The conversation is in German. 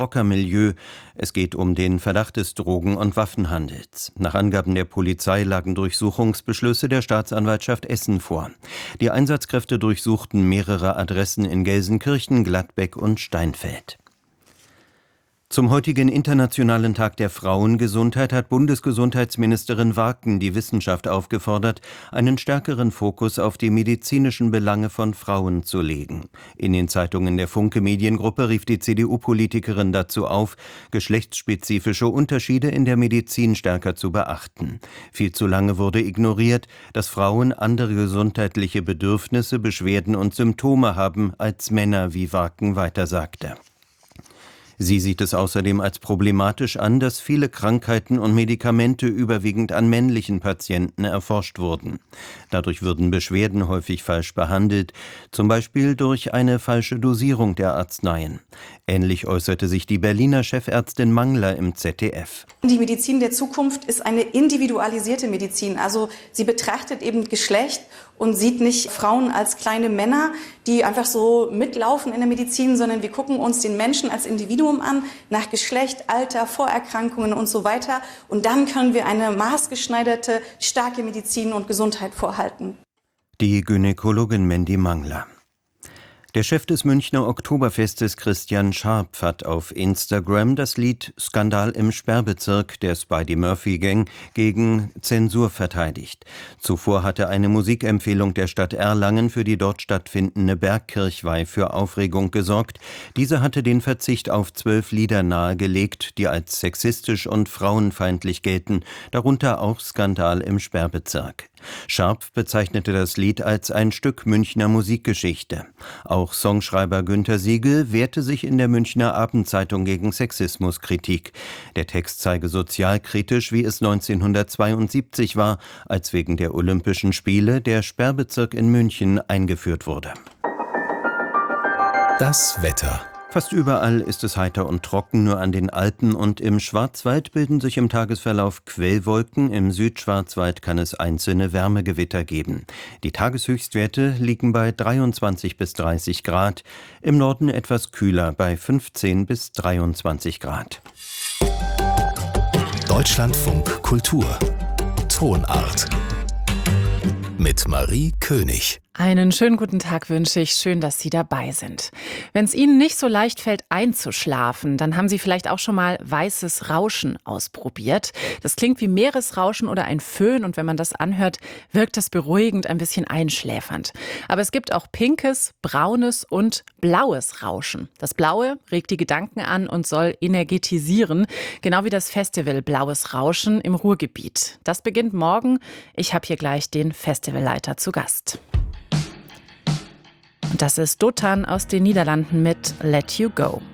Rockermilieu. Es geht um den Verdacht des Drogen- und Waffenhandels. Nach Angaben der Polizei lagen Durchsuchungsbeschlüsse der Staatsanwaltschaft Essen vor. Die Einsatzkräfte durchsuchten mehrere Adressen in Gelsenkirchen, Gladbeck und Steinfeld. Zum heutigen Internationalen Tag der Frauengesundheit hat Bundesgesundheitsministerin Warken die Wissenschaft aufgefordert, einen stärkeren Fokus auf die medizinischen Belange von Frauen zu legen. In den Zeitungen der Funke Mediengruppe rief die CDU-Politikerin dazu auf, geschlechtsspezifische Unterschiede in der Medizin stärker zu beachten. Viel zu lange wurde ignoriert, dass Frauen andere gesundheitliche Bedürfnisse, Beschwerden und Symptome haben als Männer, wie Warken weitersagte. Sie sieht es außerdem als problematisch an, dass viele Krankheiten und Medikamente überwiegend an männlichen Patienten erforscht wurden. Dadurch würden Beschwerden häufig falsch behandelt, zum Beispiel durch eine falsche Dosierung der Arzneien. Ähnlich äußerte sich die Berliner Chefärztin Mangler im ZDF. Die Medizin der Zukunft ist eine individualisierte Medizin. Also sie betrachtet eben Geschlecht und sieht nicht Frauen als kleine Männer, die einfach so mitlaufen in der Medizin, sondern wir gucken uns den Menschen als Individuum an, nach Geschlecht, Alter, Vorerkrankungen und so weiter. Und dann können wir eine maßgeschneiderte, starke Medizin und Gesundheit vorhalten. Die Gynäkologin Mandy Mangler. Der Chef des Münchner Oktoberfestes Christian Scharpf hat auf Instagram das Lied »Skandal im Sperrbezirk« der Spidey Murphy Gang gegen Zensur verteidigt. Zuvor hatte eine Musikempfehlung der Stadt Erlangen für die dort stattfindende Bergkirchweih für Aufregung gesorgt. Diese hatte den Verzicht auf 12 Lieder nahegelegt, die als sexistisch und frauenfeindlich gelten, darunter auch »Skandal im Sperrbezirk«. Scharpf bezeichnete das Lied als ein Stück Münchner Musikgeschichte. Auch Songschreiber Günter Siegel wehrte sich in der Münchner Abendzeitung gegen Sexismuskritik. Der Text zeige sozialkritisch, wie es 1972 war, als wegen der Olympischen Spiele der Sperrbezirk in München eingeführt wurde. Das Wetter. Fast überall ist es heiter und trocken, nur an den Alpen und im Schwarzwald bilden sich im Tagesverlauf Quellwolken. Im Südschwarzwald kann es einzelne Wärmegewitter geben. Die Tageshöchstwerte liegen bei 23 bis 30 Grad, im Norden etwas kühler bei 15 bis 23 Grad. Deutschlandfunk Kultur. Tonart. Mit Marie König. Einen schönen guten Tag wünsche ich. Schön, dass Sie dabei sind. Wenn es Ihnen nicht so leicht fällt, einzuschlafen, dann haben Sie vielleicht auch schon mal weißes Rauschen ausprobiert. Das klingt wie Meeresrauschen oder ein Föhn und wenn man das anhört, wirkt das beruhigend, ein bisschen einschläfernd. Aber es gibt auch pinkes, braunes und blaues Rauschen. Das Blaue regt die Gedanken an und soll energetisieren, genau wie das Festival Blaues Rauschen im Ruhrgebiet. Das beginnt morgen. Ich habe hier gleich den Festivalleiter zu Gast. Und das ist Dotan aus den Niederlanden mit Let You Go.